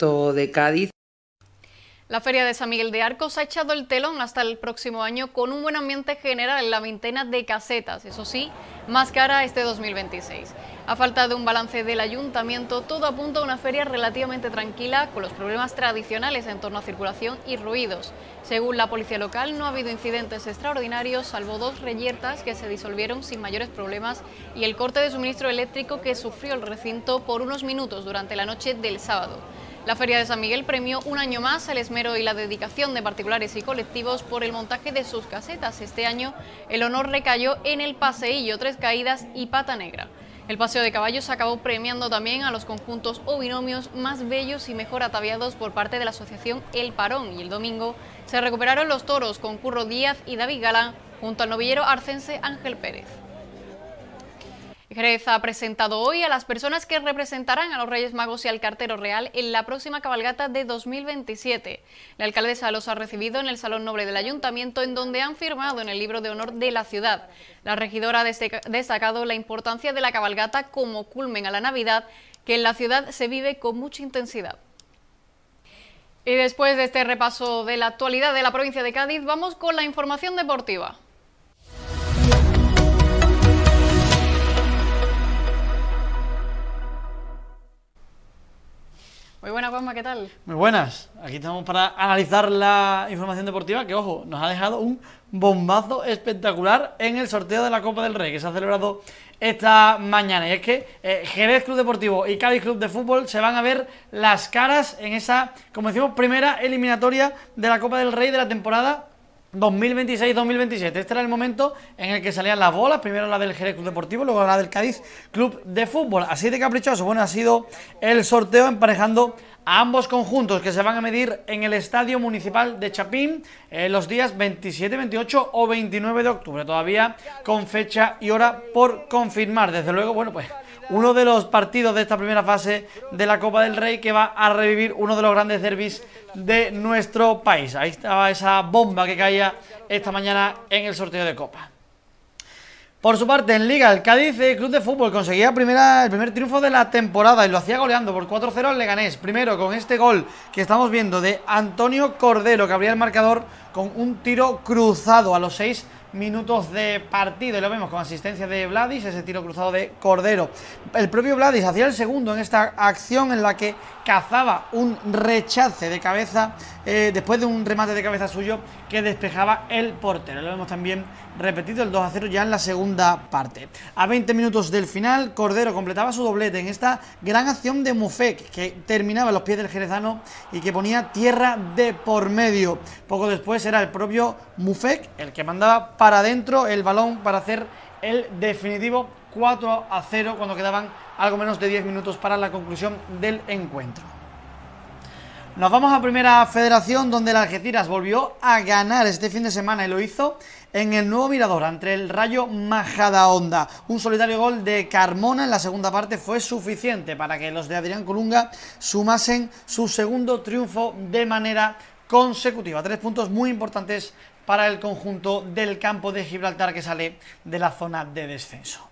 puerto de Cádiz. La Feria de San Miguel de Arcos ha echado el telón hasta el próximo año con un buen ambiente general en la veintena de casetas, eso sí, más cara este 2026. A falta de un balance del ayuntamiento, todo apunta a una feria relativamente tranquila con los problemas tradicionales en torno a circulación y ruidos. Según la policía local, no ha habido incidentes extraordinarios, salvo 2 reyertas que se disolvieron sin mayores problemas y el corte de suministro eléctrico que sufrió el recinto por unos minutos durante la noche del sábado. La Feria de San Miguel premió un año más el esmero y la dedicación de particulares y colectivos por el montaje de sus casetas. Este año el honor recayó en el Paseillo, Tres Caídas y Pata Negra. El paseo de caballos acabó premiando también a los conjuntos o binomios más bellos y mejor ataviados por parte de la asociación El Parón, y el domingo se recuperaron los toros con Curro Díaz y David Galán junto al novillero arcense Ángel Pérez. Jerez ha presentado hoy a las personas que representarán a los Reyes Magos y al Cartero Real en la próxima cabalgata de 2027. La alcaldesa los ha recibido en el Salón Noble del Ayuntamiento, en donde han firmado en el libro de honor de la ciudad. La regidora ha destacado la importancia de la cabalgata como culmen a la Navidad, que en la ciudad se vive con mucha intensidad. Y después de este repaso de la actualidad de la provincia de Cádiz, vamos con la información deportiva. Muy buenas, Juanma, ¿qué tal? Muy buenas, aquí estamos para analizar la información deportiva que, ojo, nos ha dejado un bombazo espectacular en el sorteo de la Copa del Rey que se ha celebrado esta mañana. Y es que Jerez Club Deportivo y Cádiz Club de Fútbol se van a ver las caras en esa, como decimos, primera eliminatoria de la Copa del Rey de la temporada 2026-2027. Este era el momento en el que salían las bolas, primero la del Jerez Club Deportivo, luego la del Cádiz Club de Fútbol. Así de caprichoso, bueno, ha sido el sorteo emparejando a ambos conjuntos que se van a medir en el Estadio Municipal de Chapín los días 27, 28 o 29 de octubre, todavía con fecha y hora por confirmar. Desde luego, bueno, pues uno de los partidos de esta primera fase de la Copa del Rey que va a revivir uno de los grandes derbis de nuestro país. Ahí estaba esa bomba que caía esta mañana en el sorteo de Copa. Por su parte, en Liga, el Cádiz Club de Fútbol conseguía el primer triunfo de la temporada y lo hacía goleando por 4-0 al Leganés. Primero con este gol que estamos viendo de Antonio Cordero, que abría el marcador con un tiro cruzado a los 6 minutos de partido, y lo vemos con asistencia de Vladis, ese tiro cruzado de Cordero. El propio Vladis hacía el segundo en esta acción en la que cazaba un rechace de cabeza después de un remate de cabeza suyo que despejaba el portero. Lo vemos también repetido, el 2-0 ya en la segunda parte. A 20 minutos del final, Cordero completaba su doblete en esta gran acción de Mufek, que terminaba a los pies del jerezano y que ponía tierra de por medio. Poco después era el propio Mufek el que mandaba para adentro el balón para hacer el definitivo 4-0 cuando quedaban algo menos de 10 minutos para la conclusión del encuentro. Nos vamos a Primera Federación, donde el Algeciras volvió a ganar este fin de semana y lo hizo en el nuevo Mirador ante el Rayo Majadahonda. Un solitario gol de Carmona en la segunda parte fue suficiente para que los de Adrián Colunga sumasen su segundo triunfo de manera consecutiva. 3 puntos muy importantes para el conjunto del campo de Gibraltar que sale de la zona de descenso.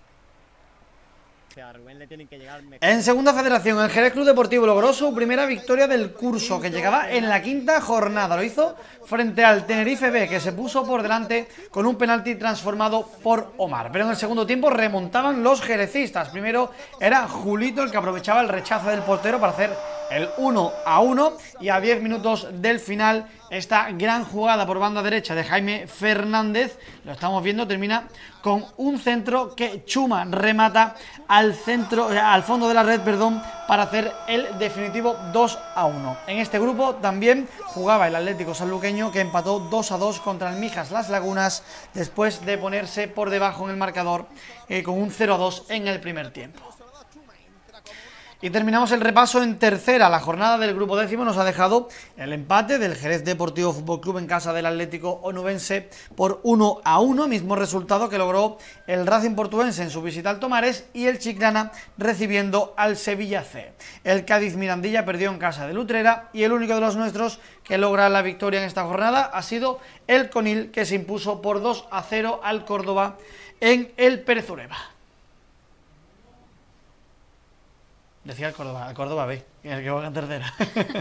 En Segunda Federación, el Jerez Club Deportivo logró su primera victoria del curso, que llegaba en la quinta jornada. Lo hizo frente al Tenerife B, que se puso por delante con un penalti transformado por Omar. Pero en el segundo tiempo remontaban los jerecistas. Primero era Julito el que aprovechaba el rechazo del portero para hacer el 1-1, y a 10 minutos del final esta gran jugada por banda derecha de Jaime Fernández, lo estamos viendo, termina con un centro que Chuma remata al fondo de la red, para hacer el definitivo 2-1. En este grupo también jugaba el Atlético Sanluqueño, que empató 2-2 contra el Mijas Las Lagunas después de ponerse por debajo en el marcador con un 0-2 en el primer tiempo. Y terminamos el repaso en tercera. La jornada del grupo décimo nos ha dejado el empate del Jerez Deportivo Fútbol Club en casa del Atlético Onubense por 1-1, mismo resultado que logró el Racing Portuense en su visita al Tomares y el Chiclana recibiendo al Sevilla C. El Cádiz Mirandilla perdió en casa de Utrera y el único de los nuestros que logra la victoria en esta jornada ha sido el Conil, que se impuso por 2-0 al Córdoba en el Pérez Ureba. Decía el Córdoba B, el que juega en tercera.